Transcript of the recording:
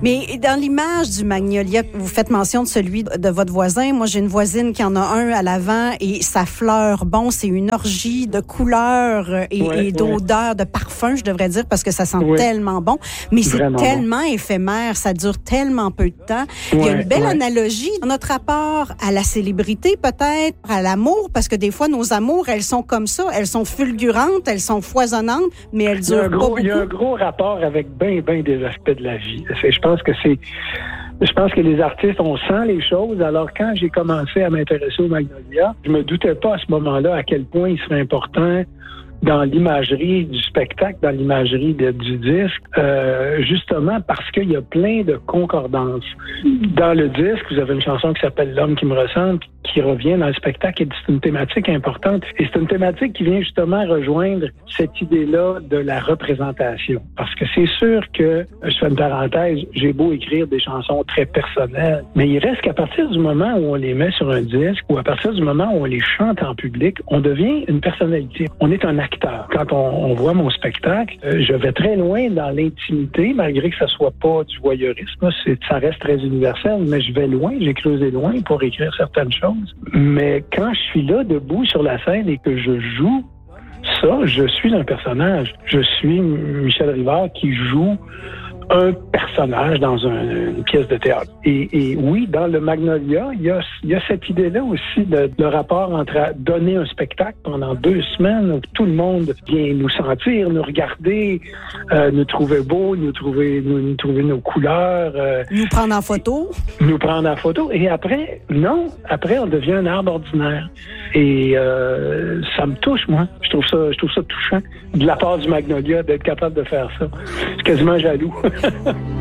Mais dans l'image du magnolia, vous faites mention de celui de votre voisin. Moi, j'ai une voisine qui en a un à l'avant et ça fleure bon. C'est une orgie de couleurs et d'odeurs, de parfums, je devrais dire, parce que ça sent tellement bon. Mais c'est vraiment tellement éphémère, ça dure tellement peu de temps. Il y a une belle analogie dans notre rapport à la célébrité, peut-être, à l'amour, parce que des fois, nos amours, elles sont comme ça. Elles sont fulgurantes, elles sont foisonnantes, mais elles durent pas beaucoup. Il y a un gros rapport avec bien des aspects de la vie. Je pense que les artistes, on sent les choses. Alors, quand j'ai commencé à m'intéresser au magnolia, je me doutais pas à ce moment-là à quel point il serait important dans l'imagerie du spectacle, dans l'imagerie du disque, justement parce qu'il y a plein de concordances. Dans le disque, vous avez une chanson qui s'appelle « L'homme qui me ressemble », qui revient dans le spectacle, et c'est une thématique importante. Et c'est une thématique qui vient justement rejoindre cette idée-là de la représentation. Parce que c'est sûr que, je fais une parenthèse, j'ai beau écrire des chansons très personnelles, mais il reste qu'à partir du moment où on les met sur un disque, ou à partir du moment où on les chante en public, on devient une personnalité. On est un acteur. Quand on voit mon spectacle, je vais très loin dans l'intimité, malgré que ça soit pas du voyeurisme. Ça reste très universel, mais je vais loin, j'ai creusé loin pour écrire certaines choses. Mais quand je suis là, debout sur la scène et que je joue ça, je suis un personnage. Je suis Michel Rivard qui joue un personnage dans une pièce de théâtre. Et oui, dans le Magnolia, il y a cette idée-là aussi de le rapport entre donner un spectacle pendant 2 semaines où tout le monde vient nous sentir, nous regarder, nous trouver beaux, nous trouver nos couleurs. Nous prendre en photo. Nous prendre en photo. Et après, on devient un arbre ordinaire. Et ça me touche, moi. Je trouve ça touchant de la part du Magnolia d'être capable de faire ça. Je suis quasiment jaloux.